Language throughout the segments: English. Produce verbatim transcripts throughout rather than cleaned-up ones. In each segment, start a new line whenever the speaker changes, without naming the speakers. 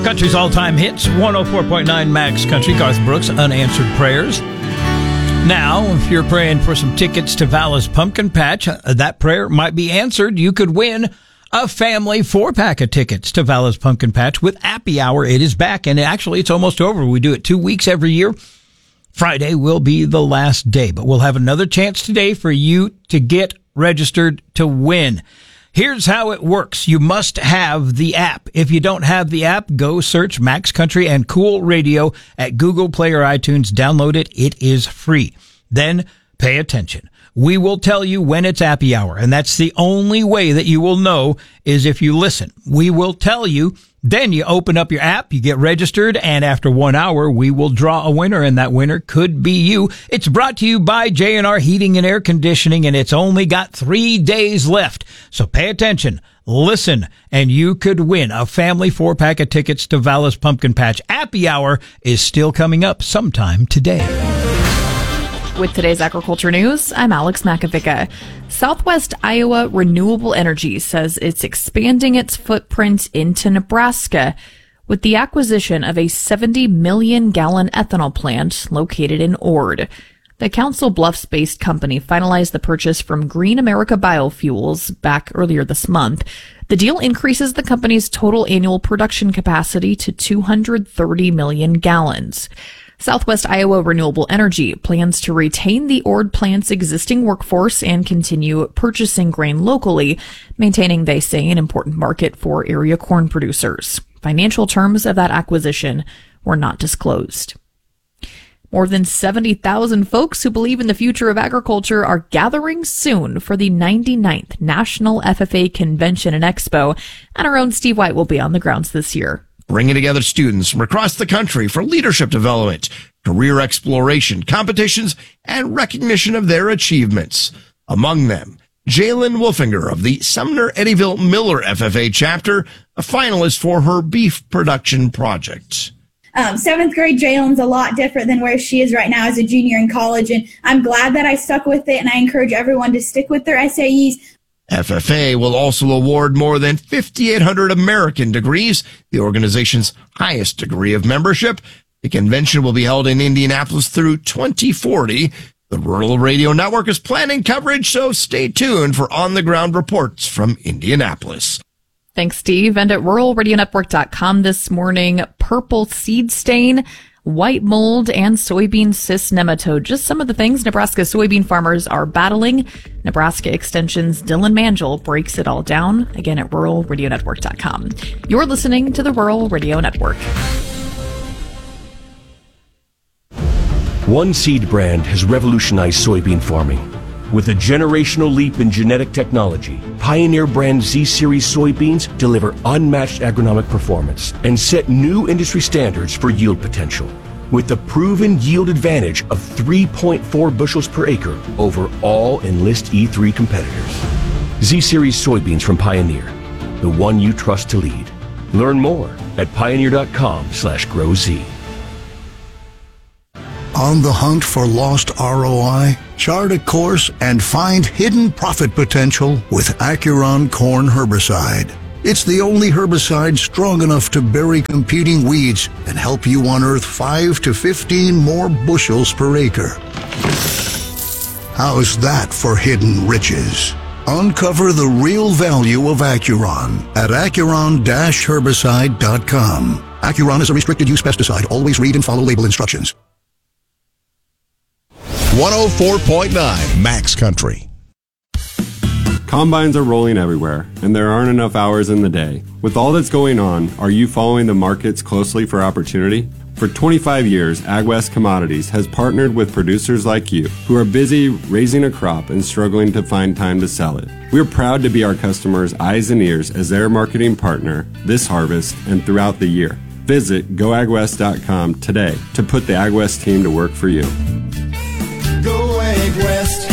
Country's all-time hits, one oh four point nine Max Country, Garth Brooks, Unanswered Prayers. Now, if you're praying for some tickets to Vala's Pumpkin Patch, uh, that prayer might be answered. You could win a family four-pack of tickets to Vala's Pumpkin Patch with Appy Hour. It is back, and actually it's almost over. We do it two weeks every year. Friday will be the last day, but we'll have another chance today for you to get registered to win. Here's how it works. You must have the app. If you don't have the app, go search Max Country and Cool Radio at Google Play or iTunes. Download it. It is free. Then pay attention. We will tell you when it's Appy Hour, and that's the only way that you will know is if you listen. We will tell you. Then you open up your app, you get registered, and after one hour, we will draw a winner, and that winner could be you. It's brought to you by J and R Heating and Air Conditioning, and it's only got three days left. So pay attention, listen, and you could win a family four-pack of tickets to Vala's Pumpkin Patch. Appy Hour is still coming up sometime today.
With today's agriculture news, I'm Alex Makovica. Southwest Iowa Renewable Energy says it's expanding its footprint into Nebraska with the acquisition of a seventy million gallon ethanol plant located in Ord. The Council Bluffs-based company finalized the purchase from Green America Biofuels back earlier this month. The deal increases the company's total annual production capacity to two hundred thirty million gallons. Southwest Iowa Renewable Energy plans to retain the Ord plant's existing workforce and continue purchasing grain locally, maintaining, they say, an important market for area corn producers. Financial terms of that acquisition were not disclosed. More than seventy thousand folks who believe in the future of agriculture are gathering soon for the ninety-ninth National F F A Convention and Expo, and our own Steve White will be on the grounds this year.
Bringing together students from across the country for leadership development, career exploration, competitions, and recognition of their achievements. Among them, Jalen Wolfinger of the Sumner Eddyville Miller F F A chapter, a finalist for her beef production project.
Um, seventh grade Jalen's a lot different than where she is right now as a junior in college, and I'm glad that I stuck with it, and I encourage everyone to stick with their S A Es.
F F A will also award more than fifty-eight hundred American degrees, the organization's highest degree of membership. The convention will be held in Indianapolis through twenty forty. The Rural Radio Network is planning coverage, so stay tuned for on-the-ground reports from Indianapolis.
Thanks, Steve. And at rural radio network dot com this morning, purple seed stain, white mold, and soybean cyst nematode. Just some of the things Nebraska soybean farmers are battling. Nebraska Extension's Dylan Mangel breaks it all down. Again, at rural radio network dot com. You're listening to the Rural Radio Network.
One seed brand has revolutionized soybean farming. With a generational leap in genetic technology, Pioneer brand Z-Series soybeans deliver unmatched agronomic performance and set new industry standards for yield potential. With the proven yield advantage of three point four bushels per acre over all Enlist E three competitors. Z-Series soybeans from Pioneer, the one you trust to lead. Learn more at pioneer.com slash growz.
On the hunt for lost R O I? Chart a course and find hidden profit potential with Acuron Corn Herbicide. It's the only herbicide strong enough to bury competing weeds and help you unearth five to fifteen more bushels per acre. How's that for hidden riches? Uncover the real value of Acuron at acuron dash herbicide dot com. Acuron is a restricted use pesticide. Always read and follow label instructions.
one oh four point nine Max Country.
Combines are rolling everywhere, and there aren't enough hours in the day. With all that's going on, are you following the markets closely for opportunity? For twenty-five years, AgWest Commodities has partnered with producers like you who are busy raising a crop and struggling to find time to sell it. We're proud to be our customers' eyes and ears as their marketing partner this harvest and throughout the year. Visit go ag west dot com today to put the AgWest team to work for you.
Go Ag West.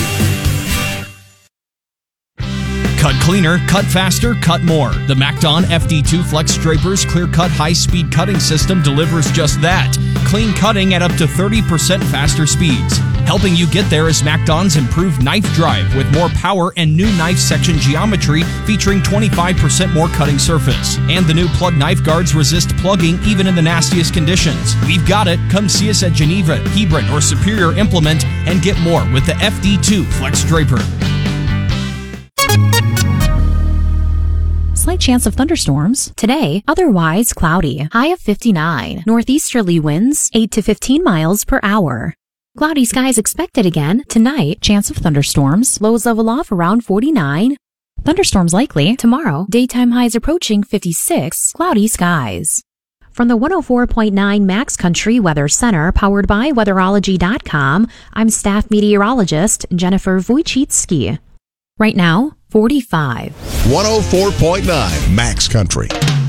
Cut cleaner, cut faster, cut more. The MacDon F D two Flex Drapers Clear Cut High-Speed Cutting System delivers just that. Clean cutting at up to thirty percent faster speeds. Helping you get there is MacDon's improved knife drive with more power and new knife section geometry featuring twenty-five percent more cutting surface. And the new plug knife guards resist plugging even in the nastiest conditions. We've got it. Come see us at Geneva, Hebron, or Superior Implement and get more with the F D two Flex Draper.
Slight chance of thunderstorms. Today, otherwise cloudy. High of fifty-nine. Northeasterly winds eight to fifteen miles per hour. Cloudy skies expected again. Tonight, chance of thunderstorms. Lows level off around forty-nine. Thunderstorms likely. Tomorrow, daytime highs approaching fifty-six. Cloudy skies. From the one oh four point nine Max Country Weather Center, powered by weatherology dot com, I'm staff meteorologist Jennifer Wojcicki. Right now, forty-five.
one oh four point nine Max Country.